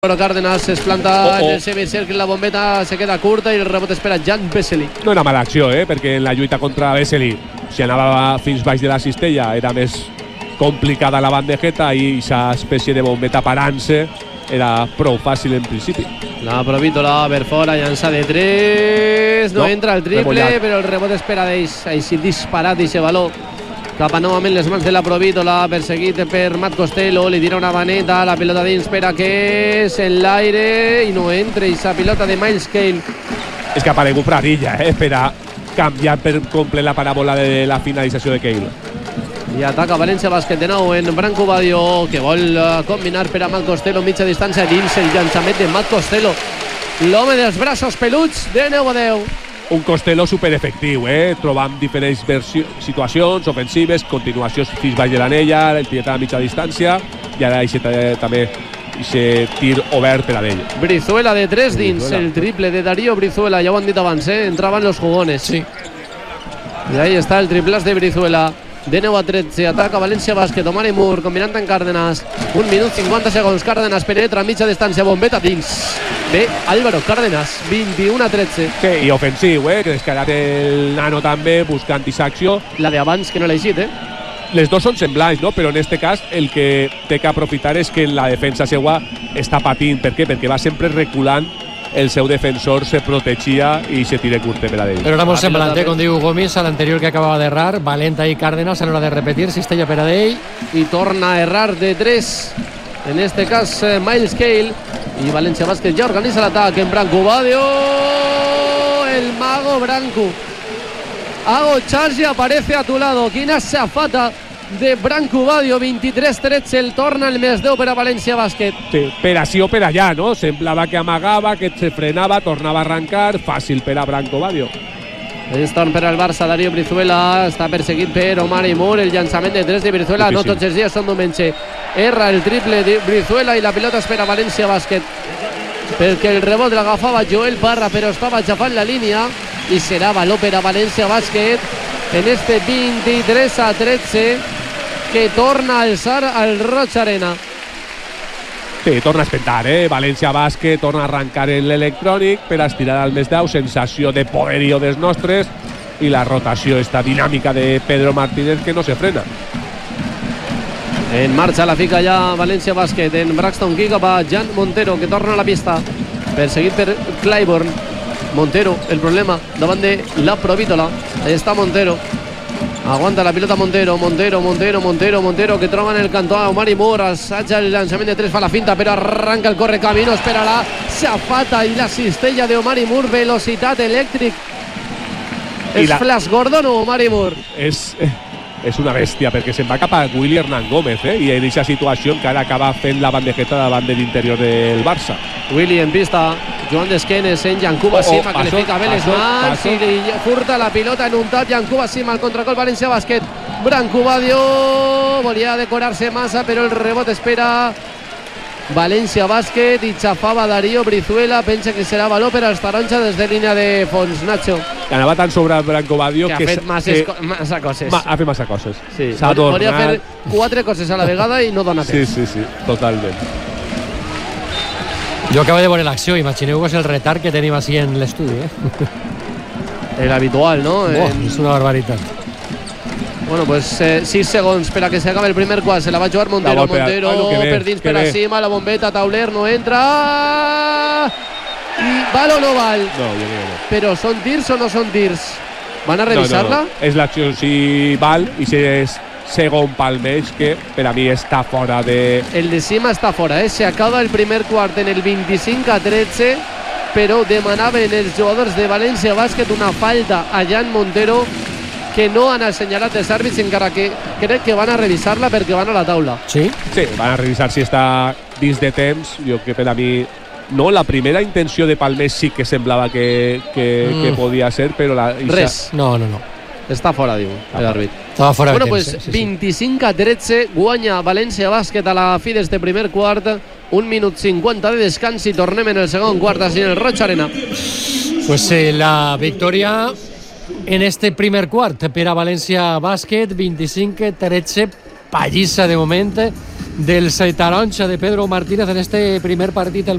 Però Cárdenas es planta en el semicercle, la bombeta se queda curta i el rebot espera Jan Vesely. No era mala acció, perquè en la lluita contra Vesely, si anava fins baix de la cistella, era més complicada la bandejeta i aquesta espècie de bombeta parant-se era prou fàcil en principi. La Provítola per fora, llança de 3, no entra el triple, remollat. Però el rebot espera d'ells, així disparat i se valor. Cap a novament les mans de la Provítola, perseguit per Matt Costello, li tira una vaneta, la pilota dins per a que és en l'aire i no entra, i sa pilota de Miles Cale. És que ha aparegut Pradilla, per a canviar per complet la paràbola de la finalització de Cale. I ataca València Bàsquet de nou en Branco Badio, que vol combinar per a Matt Costello, mitja distància dins el llançament de Matt Costello, l'home dels braços peluts de 9-10. Un Costello superefectiu, trobant diferents situacions ofensives, continuacions fins baix de l'anella, el tiret a mitja distància i ara també aquest tir obert per a ell. Brizuela de 3 dins, el triple de Darío Brizuela, ja ho han dit abans, entraven los jugones. Sí. I ahí està el triplàs de Brizuela. De 9-13, ataca València Bàsquet, Omar Moore combinant amb Cárdenas, 1 minut 50 segons, Cárdenas penetra a mitja distància, bombeta dins de Álvaro Cárdenas, 21-13. Sí, i ofensiu, que descarregat el nano també, buscant aquesta acció. La d'abans que no l'ha eixit, Les dos són semblants, no? Però en este cas el que té que aprofitar és que la defensa seua està patint. Per què? Perquè va sempre reculant, el seu defensor se protegia i se tira curte per a ell. Però era molt semblant, com diu Gomis, a l'anterior que acabava d'errar. Valenta i Cárdenas a l'hora de repetir, cistella per a ell. I torna a errar de 3. En este cas, Miles Cale. I València Bàsquet ja organitza l'atac en Branco Badio. El mago Branco. Hago charge, aparece a tu lado. Quina safata de Branco Badio, 23-13, el torna el més 10 per a València Bàsquet. Sí, per així o per allà, no? Semblava que amagava, que se frenava, tornava a arrencar, fàcil per a Branco Badio. És torn per al Barça, Darío Brizuela està perseguit per Omar Moore, el llançament de 3 de Brizuela, no tots els dies són diumenge. Erra el triple de Brizuela i la pilota espera València Bàsquet, perquè el rebot l'agafava Joel Parra, però estava aixafant la línia i serà valor per a València Bàsquet en este 23-13 que torna a alçar al Roig Arena. Sí, torna a espentar, València Bàsquet torna a arrencar en l'electrònic per a estirar al més 10, sensació de poderío dels nostres i la rotació, esta dinàmica de Pedro Martínez que no se frena. En marxa la fica ja València Bàsquet en Braxton Key cap a Jan Montero, que torna a la pista, perseguit per Clyburn. Montero, el problema davant de la Provítola. Ahí està Montero, aguanta la pilota Montero, que troba en el cantó a Omar Moore, assaja el llançament de 3, fa la finta però arranca el correcaminos, espera la safata i la cistella de Omar Moore, velocitat elèctric. És Flash Gordon o Omar Moore? És una bèstia, perquè se'n va cap a Willy Hernán Gómez, i en aquesta situació encara acaba fent la bandejeta davant de l'interior del Barça. Willy en pista, Joan Desquenes en Yankuba Sima, que li fica bé les mans i li furta la pilota en un tap. Yankuba Sima, el contracol València Bàsquet. Branco Badio volia decorar-se massa, però el rebot espera València Bàsquet i xafava Darío Brizuela. Pensa que serà valor per als taronja des de línia de fons. Nacho, que anava tan sobre Branco Badio que ha fet massa coses. Ha fet massa coses. Sí. Podria fer 4 coses a la vegada i no dona temps. Sí, totalment. Jo acabo de veure l'acció, imagineu-vos el retard que tenim així en l'estudi. El habitual, no? És una barbaritat. Bueno, pues 6 segons per a que s'acabi el primer quart. Se la va jugar Montero. Per dins, per a Sima, la bombeta, tauler, no entra. I val o no val? No, jo crec que no. Però són tirs o no són tirs? Van a revisar-la? No. És l'acció, si val, i si és segon palmeix, que per a mi està fora de... El de Sima està fora, Se acaba el primer quart en el 25-13, però demanaven els jugadors de València Bàsquet una falta a Jan Montero que no han assenyalat els àrbits, encara que crec que van a revisar-la perquè van a la taula. Sí, van a revisar si està dins de temps. Jo que per a mi... No, la primera intenció de Palmés sí que semblava que podia ser, però... Res. No. Està fora, diu l'àrbit. Estava fora de temps. Pues 25-13 guanya València Bàsquet a la fi d'este primer quart. 1 minut 50 de descans i tornem en el segon quart així en el Roig Arena. Pues la victòria en este primer quart per a València Bàsquet, 25-13, pallissa de moment del taronja de Pedro Martínez en este primer partit. El